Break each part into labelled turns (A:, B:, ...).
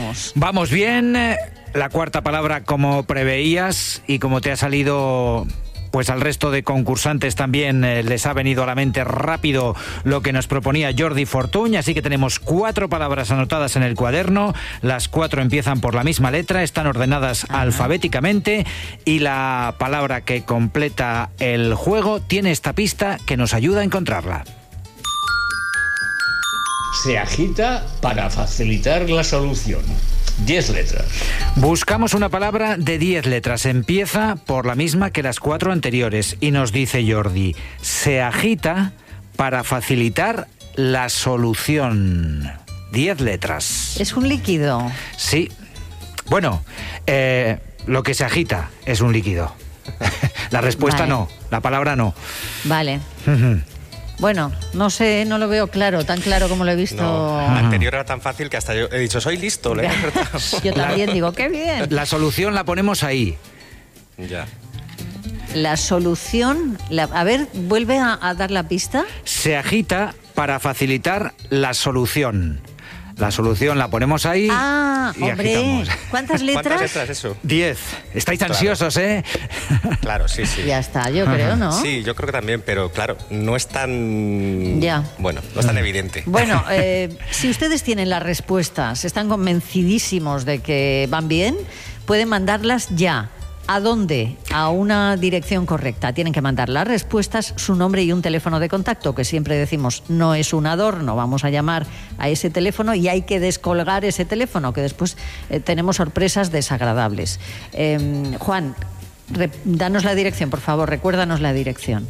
A: vamos?
B: Vamos bien. La cuarta palabra, como preveías y como te ha salido, pues al resto de concursantes también les ha venido a la mente rápido lo que nos proponía Jordi Fortuny, así que tenemos 4 palabras anotadas en el cuaderno, las 4 empiezan por la misma letra, están ordenadas alfabéticamente y la palabra que completa el juego tiene esta pista que nos ayuda a encontrarla.
C: Se agita para facilitar la solución. 10 letras.
B: Buscamos una palabra de 10 letras. Empieza por la misma que las 4 anteriores. Y nos dice Jordi, se agita para facilitar la solución. 10 letras.
A: ¿Es un líquido?
B: Sí. Bueno, lo que se agita es un líquido. La respuesta
A: vale.
B: no, la palabra no.
A: Vale. Bueno, no sé, no lo veo claro, tan claro como lo he visto.
D: No, la anterior era tan fácil que hasta yo he dicho, soy listo.
A: Yo también digo, qué bien.
B: La solución la ponemos ahí.
D: Ya.
A: La solución, a ver, vuelve a dar la pista.
B: Se agita para facilitar la solución. La solución la ponemos ahí.
A: Ah,
B: y
A: hombre,
B: agitamos.
A: ¿cuántas letras?
D: ¿Cuántas letras eso?
B: 10. Estáis ansiosos, ¿eh?
D: Claro, sí, sí.
A: Ya está, yo creo, ¿no?
D: Sí, yo creo que también, pero claro, no es tan...
A: Ya.
D: Bueno, no es tan evidente.
A: Bueno, si ustedes tienen las respuestas, están convencidísimos de que van bien, pueden mandarlas ya. ¿A dónde? A una dirección correcta. Tienen que mandar las respuestas, su nombre y un teléfono de contacto, que siempre decimos no es un adorno, vamos a llamar a ese teléfono y hay que descolgar ese teléfono, que después tenemos sorpresas desagradables. Juan, danos la dirección, por favor, recuérdanos la dirección.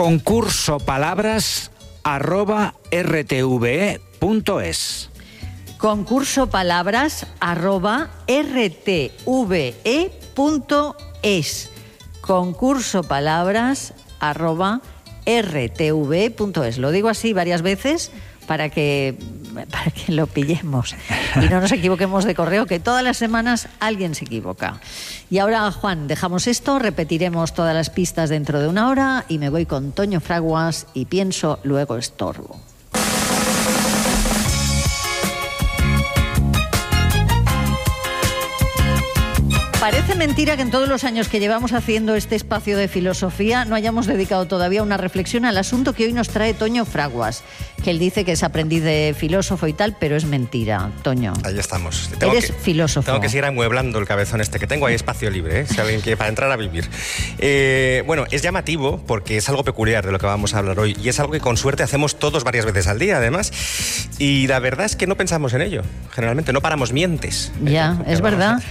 B: concursopalabras@rtve.es.
A: concursopalabras@rtve.es. concursopalabras@rtve.es. Lo digo así varias veces para que lo pillemos y no nos equivoquemos de correo, que todas las semanas alguien se equivoca. Y ahora, Juan, dejamos esto, repetiremos todas las pistas dentro de una hora y me voy con Toño Fraguas y pienso, luego estorbo. Parece mentira que en todos los años que llevamos haciendo este espacio de filosofía no hayamos dedicado todavía una reflexión al asunto que hoy nos trae Toño Fraguas, que él dice que es aprendiz de filósofo y tal, pero es mentira, Toño.
D: Ahí estamos.
A: Eres filósofo.
D: Tengo que seguir amueblando el cabezón este que tengo, hay espacio libre, si alguien quiere para entrar a vivir. Bueno, es llamativo porque es algo peculiar de lo que vamos a hablar hoy y es algo que con suerte hacemos todos varias veces al día, además. Y la verdad es que no pensamos en ello, generalmente no paramos mientes.
A: Ya, es verdad.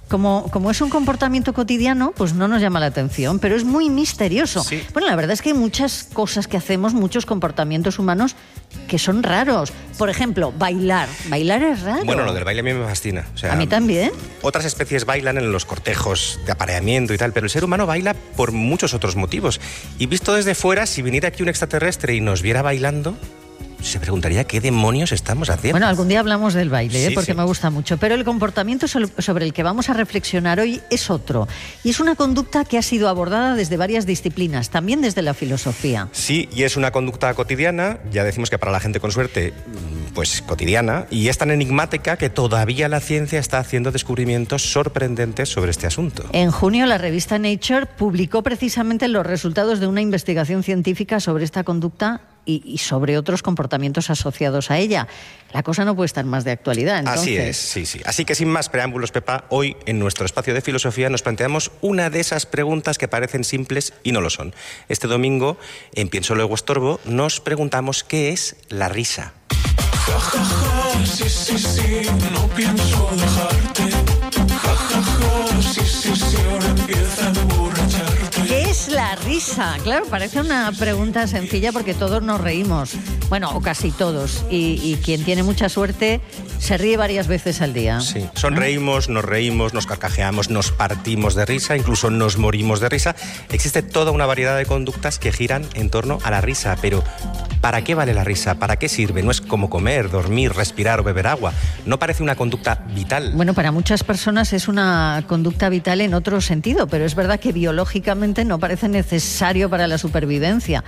A: Como es un comportamiento cotidiano, pues no nos llama la atención, pero es muy misterioso.
D: Sí.
A: Bueno, la verdad es que hay muchas cosas que hacemos, muchos comportamientos humanos que son raros. Por ejemplo, bailar. Bailar es raro.
D: Bueno, lo del baile a mí me fascina. O sea,
A: a mí también.
D: Otras especies bailan en los cortejos de apareamiento y tal, pero el ser humano baila por muchos otros motivos. Y visto desde fuera, si viniera aquí un extraterrestre y nos viera bailando, se preguntaría qué demonios estamos haciendo.
A: Bueno, algún día hablamos del baile,
D: Sí,
A: porque
D: sí.
A: me gusta mucho. Pero el comportamiento sobre el que vamos a reflexionar hoy es otro. Y es una conducta que ha sido abordada desde varias disciplinas, también desde la filosofía.
D: Sí, y es una conducta cotidiana, ya decimos que para la gente con suerte, pues cotidiana, y es tan enigmática que todavía la ciencia está haciendo descubrimientos sorprendentes sobre este asunto.
A: En junio, la revista Nature publicó precisamente los resultados de una investigación científica sobre esta conducta y sobre otros comportamientos asociados a ella. La cosa no puede estar más de actualidad, entonces.
D: Así es, sí, sí. Así que sin más preámbulos, Pepa, hoy en nuestro espacio de filosofía nos planteamos una de esas preguntas que parecen simples y no lo son. Este domingo, en Pienso luego estorbo, nos preguntamos qué es la risa.
E: Ja, ja, ja, sí, sí, sí, no pienso dejarte. Ja, ja, ja, sí, sí, sí, ahora empieza a emborracharte.
A: ¿Qué es la risa? Claro, parece una pregunta sencilla porque todos nos reímos. Bueno, o casi todos. Y quien tiene mucha suerte se ríe varias veces al día.
D: Sí, sonreímos, nos reímos, nos carcajeamos, nos partimos de risa, incluso nos morimos de risa. Existe toda una variedad de conductas que giran en torno a la risa, pero ¿para qué vale la risa? ¿Para qué sirve? No es como comer, dormir, respirar o beber agua. No parece una conducta vital.
A: Bueno, para muchas personas es una conducta vital en otro sentido, pero es verdad que biológicamente no parece necesario para la supervivencia.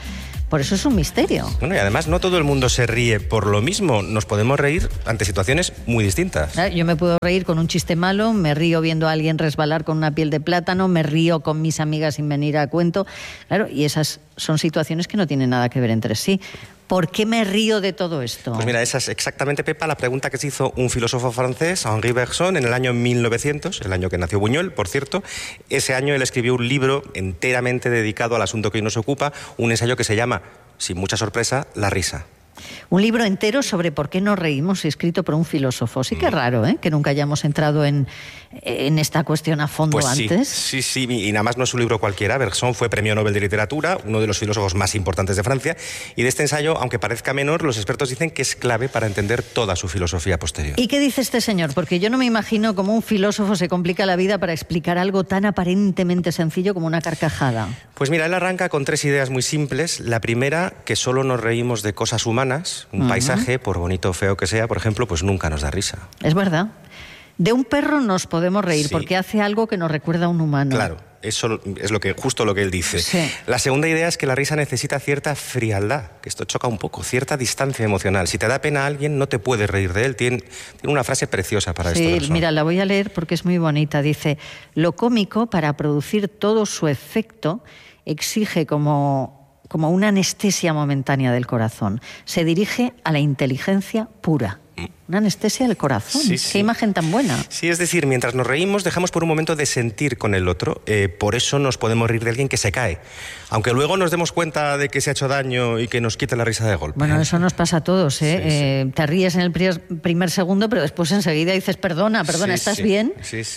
A: Por eso es un misterio.
D: Bueno, y además no todo el mundo se ríe por lo mismo. Nos podemos reír ante situaciones muy distintas.
A: Yo me puedo reír con un chiste malo, me río viendo a alguien resbalar con una piel de plátano, me río con mis amigas sin venir a cuento. Claro, y esas son situaciones que no tienen nada que ver entre sí. ¿Por qué me río de todo esto?
D: Pues mira, esa es exactamente, Pepa, la pregunta que se hizo un filósofo francés, Henri Bergson, en el año 1900, el año que nació Buñuel, por cierto. Ese año él escribió un libro enteramente dedicado al asunto que hoy nos ocupa, un ensayo que se llama, sin mucha sorpresa, La risa.
A: Un libro entero sobre por qué nos reímos, escrito por un filósofo. Sí que es raro, ¿eh?, que nunca hayamos entrado en esta cuestión a fondo
D: pues
A: antes.
D: Sí, y nada más no es un libro cualquiera. Bergson fue premio Nobel de Literatura, uno de los filósofos más importantes de Francia, y de este ensayo, aunque parezca menor, los expertos dicen que es clave para entender toda su filosofía posterior.
A: ¿Y qué dice este señor? Porque yo no me imagino cómo un filósofo se complica la vida para explicar algo tan aparentemente sencillo como una carcajada.
D: Pues mira, él arranca con 3 ideas muy simples. La primera, que solo nos reímos de cosas humanas. Un paisaje, por bonito o feo que sea, por ejemplo, pues nunca nos da risa.
A: Es verdad. De un perro nos podemos reír porque hace algo que nos recuerda a un humano.
D: Claro, eso es justo lo que él dice.
A: Sí.
D: La segunda idea es que la risa necesita cierta frialdad, que esto choca un poco, cierta distancia emocional. Si te da pena a alguien, no te puedes reír de él. Tiene una frase preciosa para esto.
A: Sí, mira, la voy a leer porque es muy bonita. Dice, lo cómico, para producir todo su efecto, exige como una anestesia momentánea del corazón. Se dirige a la inteligencia pura. Una anestesia del corazón.
D: Sí.
A: Qué imagen tan buena.
D: Sí, es decir, mientras nos reímos, dejamos por un momento de sentir con el otro. Por eso nos podemos reír de alguien que se cae. Aunque luego nos demos cuenta de que se ha hecho daño y que nos quite la risa de golpe.
A: Bueno, eso nos pasa a todos, ¿eh? Sí. Te ríes en el primer segundo, pero después enseguida dices, perdona, ¿estás bien?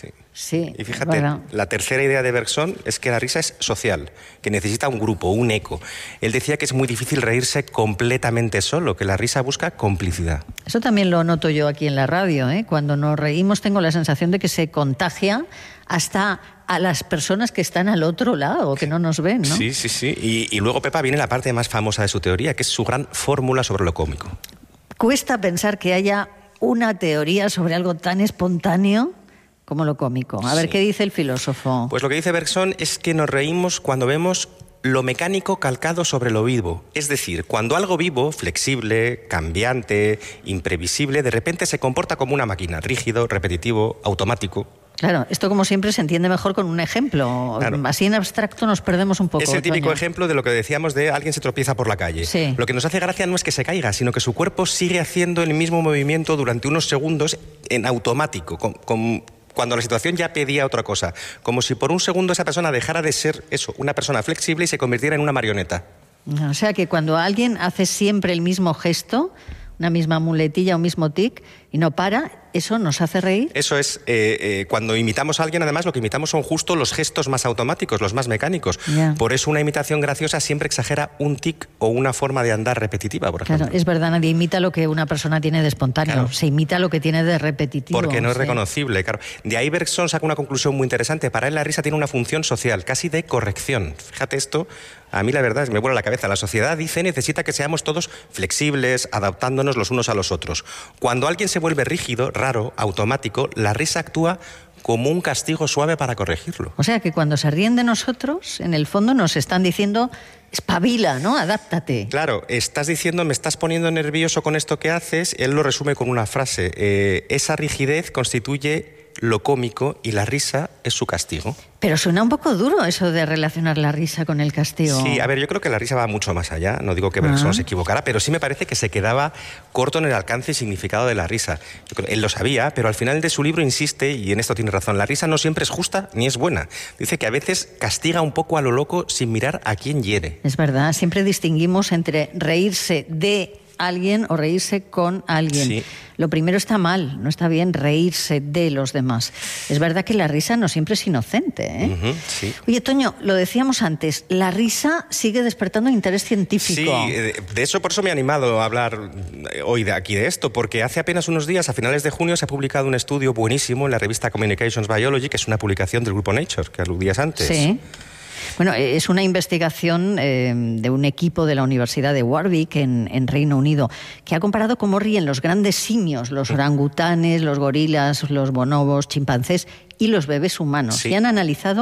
D: Sí. Y fíjate, la tercera idea de Bergson es que la risa es social, que necesita un grupo, un eco. Él decía que es muy difícil reírse completamente solo, que la risa busca complicidad.
A: Eso también lo noto yo aquí en la radio, ¿eh? Cuando nos reímos tengo la sensación de que se contagia hasta a las personas que están al otro lado, que no nos ven, ¿no?
D: Sí. Y luego, Pepa, viene la parte más famosa de su teoría, que es su gran fórmula sobre lo cómico.
A: Cuesta pensar que haya una teoría sobre algo tan espontáneo como lo cómico. A ver, ¿qué dice el filósofo?
D: Pues lo que dice Bergson es que nos reímos cuando vemos lo mecánico calcado sobre lo vivo. Es decir, cuando algo vivo, flexible, cambiante, imprevisible, de repente se comporta como una máquina, rígido, repetitivo, automático.
A: Claro, esto como siempre se entiende mejor con un ejemplo. Claro. Así en abstracto nos perdemos un poco.
D: Es el típico ejemplo de lo que decíamos de alguien se tropieza por la calle.
A: Sí.
D: Lo que nos hace gracia no es que se caiga, sino que su cuerpo sigue haciendo el mismo movimiento durante unos segundos en automático, cuando la situación ya pedía otra cosa. Como si por un segundo esa persona dejara de ser eso, una persona flexible, y se convirtiera en una marioneta.
A: O sea que cuando alguien hace siempre el mismo gesto, una misma muletilla, un mismo tic, y no para, ¿eso nos hace reír?
D: Eso es, cuando imitamos a alguien, además, lo que imitamos son justo los gestos más automáticos, los más mecánicos.
A: Yeah.
D: Por eso una imitación graciosa siempre exagera un tic o una forma de andar repetitiva, por ejemplo.
A: Claro, es verdad, nadie imita lo que una persona tiene de espontáneo, claro. Se imita lo que tiene de repetitivo.
D: Porque no es reconocible, claro. De ahí Bergson saca una conclusión muy interesante. Para él la risa tiene una función social, casi de corrección. Fíjate esto, a mí la verdad me vuela la cabeza. La sociedad, dice, necesita que seamos todos flexibles, adaptándonos los unos a los otros. Cuando alguien se vuelve rígido, raro, automático, la risa actúa como un castigo suave para corregirlo.
A: O sea que cuando se ríen de nosotros, en el fondo nos están diciendo, espabila, ¿no? Adáptate.
D: Claro, estás diciendo, me estás poniendo nervioso con esto que haces. Él lo resume con una frase. Esa rigidez constituye lo cómico y la risa es su castigo.
A: Pero suena un poco duro eso de relacionar la risa con el castigo.
D: Sí, a ver, yo creo que la risa va mucho más allá. No digo que Bergson se equivocara, pero sí me parece que se quedaba corto en el alcance y significado de la risa. Yo creo, él lo sabía, pero al final de su libro insiste, y en esto tiene razón, la risa no siempre es justa ni es buena. Dice que a veces castiga un poco a lo loco sin mirar a quién hiere.
A: Es verdad, siempre distinguimos entre reírse de alguien o reírse con alguien.
D: Sí.
A: Lo primero está mal, no está bien reírse de los demás. Es verdad que la risa no siempre es inocente, ¿eh?
D: Sí.
A: Oye, Toño, lo decíamos antes, la risa sigue despertando interés científico.
D: Sí, de eso, por eso me he animado a hablar hoy de esto, porque hace apenas unos días, a finales de junio, se ha publicado un estudio buenísimo en la revista Communications Biology, que es una publicación del grupo Nature, que aludías antes.
A: Sí. Bueno, es una investigación de un equipo de la Universidad de Warwick en Reino Unido que ha comparado cómo ríen los grandes simios, los orangutanes, los gorilas, los bonobos, chimpancés y los bebés humanos.
D: Sí.
A: Y han analizado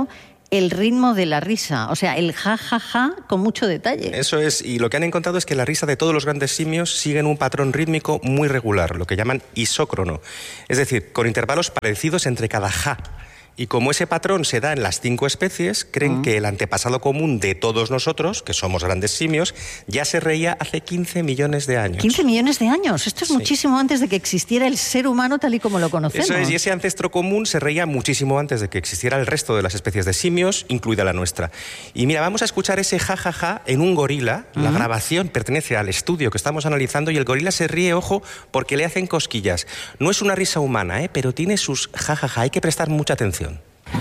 A: el ritmo de la risa, o sea, el ja con mucho detalle.
D: Eso es, y lo que han encontrado es que la risa de todos los grandes simios siguen un patrón rítmico muy regular, lo que llaman isócrono, es decir, con intervalos parecidos entre cada ja. Y como ese patrón se da en las 5 especies, creen que el antepasado común de todos nosotros, que somos grandes simios, ya se reía hace 15 millones de años.
A: 15 millones de años, esto es muchísimo antes de que existiera el ser humano tal y como lo conocemos.
D: Eso es, y ese ancestro común se reía muchísimo antes de que existiera el resto de las especies de simios, incluida la nuestra. Y mira, vamos a escuchar ese ja en un gorila. La grabación pertenece al estudio que estamos analizando y el gorila se ríe, ojo, porque le hacen cosquillas. No es una risa humana, pero tiene sus ja, hay que prestar mucha atención.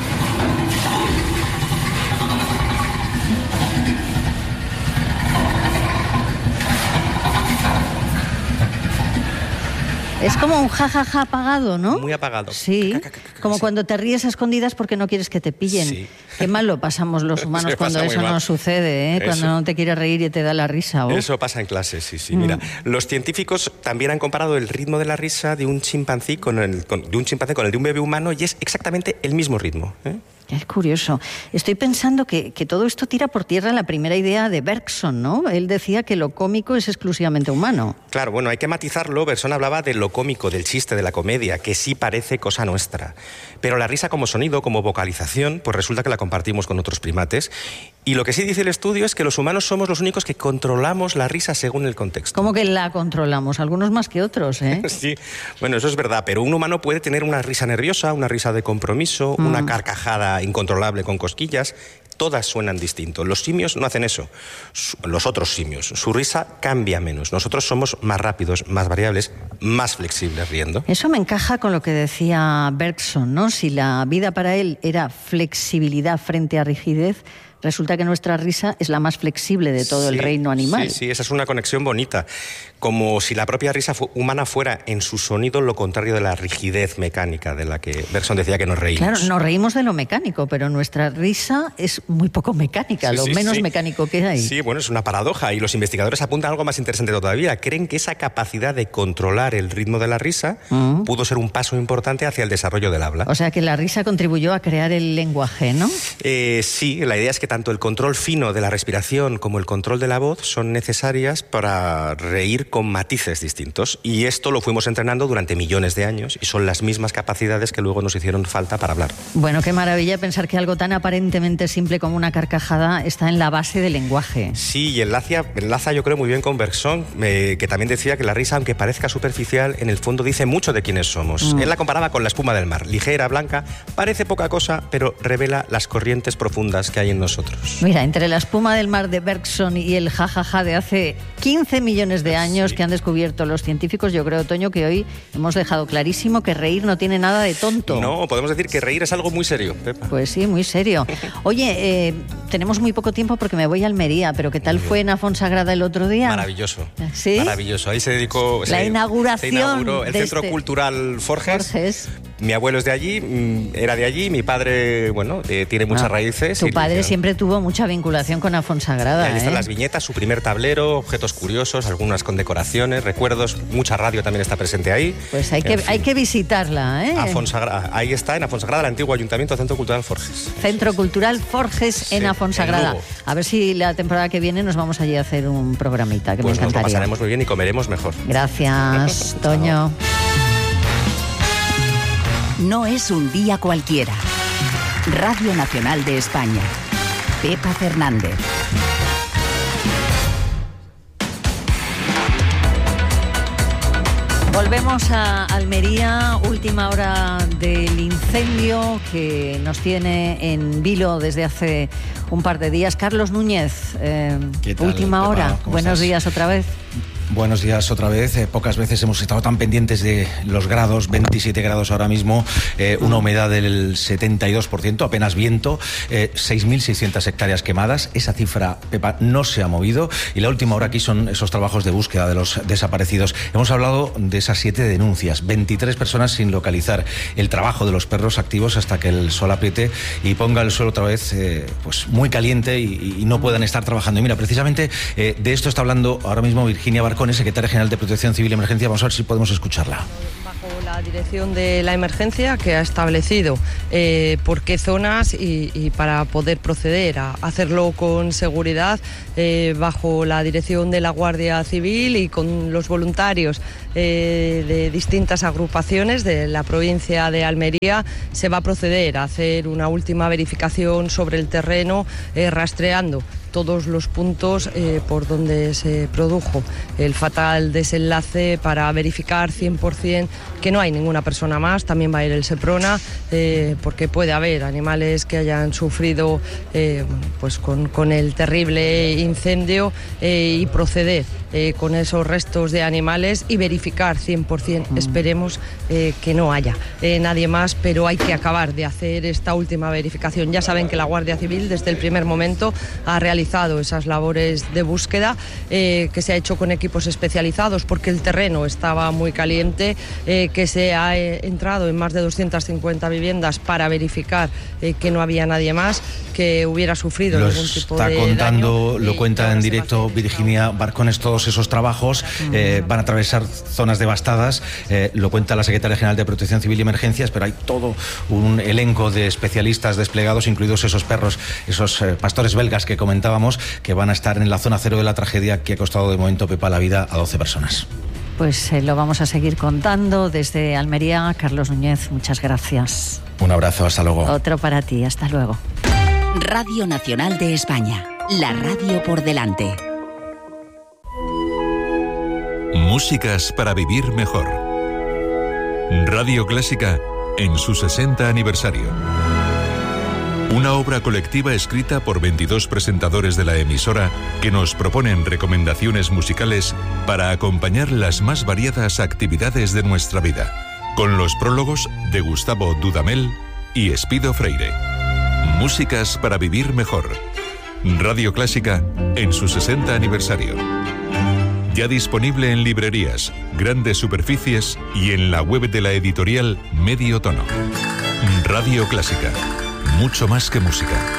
A: Es como un ja apagado, ¿no?
D: Muy apagado.
A: Sí, como cuando te ríes a escondidas porque no quieres que te pillen.
D: Sí.
A: Qué mal lo pasamos los humanos cuando eso no sucede, ¿eh? Cuando no te quieres reír y te da la risa. ¿Oh?
D: Eso pasa en clase, sí. Mira, los científicos también han comparado el ritmo de la risa de un chimpancé con el de un bebé humano y es exactamente el mismo ritmo.
A: Es curioso. Estoy pensando que todo esto tira por tierra la primera idea de Bergson, ¿no? Él decía que lo cómico es exclusivamente humano.
D: Claro, bueno, hay que matizarlo. Bergson hablaba de lo cómico, del chiste, de la comedia, que sí parece cosa nuestra. Pero la risa como sonido, como vocalización, pues resulta que la compartimos con otros primates. Y lo que sí dice el estudio es que los humanos somos los únicos que controlamos la risa según el contexto.
A: ¿Cómo que la controlamos? Algunos más que otros, ¿eh?
D: Sí, bueno, eso es verdad, pero un humano puede tener una risa nerviosa, una risa de compromiso, una carcajada incontrolable con cosquillas. Todas suenan distinto. Los simios no hacen eso. Los otros simios. Su risa cambia menos. Nosotros somos más rápidos, más variables, más flexibles riendo.
A: Eso me encaja con lo que decía Bergson, ¿no? Si la vida para él era flexibilidad frente a rigidez, resulta que nuestra risa es la más flexible de todo el reino animal.
D: Sí, esa es una conexión bonita. Como si la propia risa humana fuera en su sonido lo contrario de la rigidez mecánica de la que Bergson decía que nos reímos.
A: Claro, nos reímos de lo mecánico, pero nuestra risa es muy poco mecánica, lo menos mecánico que hay.
D: Sí, bueno, es una paradoja y los investigadores apuntan a algo más interesante todavía. Creen que esa capacidad de controlar el ritmo de la risa pudo ser un paso importante hacia el desarrollo del habla.
A: O sea, que la risa contribuyó a crear el lenguaje, ¿no?
D: Sí, la idea es que tanto el control fino de la respiración como el control de la voz son necesarias para reír con matices distintos. Y esto lo fuimos entrenando durante millones de años y son las mismas capacidades que luego nos hicieron falta para hablar.
A: Bueno, qué maravilla pensar que algo tan aparentemente simple como una carcajada está en la base del lenguaje.
D: Sí, y enlaza yo creo muy bien con Bergson, que también decía que la risa, aunque parezca superficial, en el fondo dice mucho de quiénes somos. Él la comparaba con la espuma del mar, ligera, blanca, parece poca cosa, pero revela las corrientes profundas que hay en nosotros.
A: Mira, entre la espuma del mar de Bergson y el jajaja de hace 15 millones de años que han descubierto los científicos, yo creo, Toño, que hoy hemos dejado clarísimo que reír no tiene nada de tonto.
D: No, podemos decir que reír es algo muy serio, Pepa.
A: Pues sí, muy serio. Oye, tenemos muy poco tiempo porque me voy a Almería, pero ¿qué tal fue en Afonsagrada el otro día?
D: Maravilloso.
A: ¿Sí?
D: Maravilloso. Ahí se dedicó...
A: La inauguración.
D: Se inauguró el Centro Cultural Forges. Mi abuelo es de allí, era de allí, mi padre, bueno, tiene muchas raíces.
A: Tu padre siempre tuvo mucha vinculación con Afonsagrada.
D: Ahí están las viñetas, su primer tablero, objetos curiosos, algunas con decoraciones, recuerdos, mucha radio también está presente ahí.
A: Pues hay que visitarla, ¿eh?
D: Afonsagrada, ahí está, en Afonsagrada, el antiguo Ayuntamiento Centro Cultural Forges.
A: Centro Cultural Forges en Afonsagrada. A ver si la temporada que viene nos vamos allí a hacer un programita, que
D: pues
A: me encantaría.
D: Nos lo pasaremos muy bien y comeremos mejor.
A: Gracias, Toño.
F: No es un día cualquiera. Radio Nacional de España. Pepa Fernández.
A: Volvemos a Almería, última hora del incendio que nos tiene en vilo desde hace un par de días. Carlos Núñez,
G: ¿Qué tal,
A: última
G: Pepa?
A: hora. Buenos días otra vez.
G: Buenos días otra vez. Pocas veces hemos estado tan pendientes de los grados, 27 grados ahora mismo, una humedad del 72%, apenas viento, 6.600 hectáreas quemadas. Esa cifra, Pepa, no se ha movido. Y la última hora aquí son esos trabajos de búsqueda de los desaparecidos. Hemos hablado de esas 7 denuncias, 23 personas sin localizar, el trabajo de los perros activos hasta que el sol apriete y ponga el suelo otra vez pues muy caliente y no puedan estar trabajando. Y mira, precisamente de esto está hablando ahora mismo Virginia Barcone, secretaria general de Protección Civil y Emergencia. Vamos a ver si podemos escucharla.
H: Bajo la dirección de la emergencia, que ha establecido por qué zonas y para poder proceder a hacerlo con seguridad, bajo la dirección de la Guardia Civil y con los voluntarios de distintas agrupaciones de la provincia de Almería. Se va a proceder a hacer una última verificación sobre el terreno, rastreando todos los puntos por donde se produjo el fatal desenlace, para verificar 100% que no hay ninguna persona más. También va a ir el Seprona, porque puede haber animales que hayan sufrido pues con el terrible incendio, y proceder con esos restos de animales y verificar 100%, esperemos que no haya nadie más, pero hay que acabar de hacer esta última verificación. Ya saben que la Guardia Civil desde el primer momento ha realizado esas labores de búsqueda, que se ha hecho con equipos especializados porque el terreno estaba muy caliente, que se ha entrado en más de 250 viviendas para verificar que no había nadie más que hubiera sufrido ningún tipo de daño.
G: Lo cuenta en directo Virginia Barcones, todos esos trabajos van a atravesar zonas devastadas, lo cuenta la secretaria general de Protección Civil y Emergencias, pero hay todo un elenco de especialistas desplegados, incluidos esos perros, esos pastores belgas que comentábamos, que van a estar en la zona cero de la tragedia que ha costado de momento, Pepa, la vida a 12 personas.
A: Pues lo vamos a seguir contando desde Almería. Carlos Núñez, muchas gracias.
G: Un abrazo, hasta luego.
A: Otro para ti, hasta luego.
F: Radio Nacional de España, la radio por delante.
I: Músicas para vivir mejor. Radio Clásica en su 60 aniversario. Una obra colectiva escrita por 22 presentadores de la emisora que nos proponen recomendaciones musicales para acompañar las más variadas actividades de nuestra vida, con los prólogos de Gustavo Dudamel y Espido Freire. Músicas para vivir mejor. Radio Clásica en su 60 aniversario. Ya disponible en librerías, grandes superficies y en la web de la editorial Medio Tono. Radio Clásica. Mucho más que música.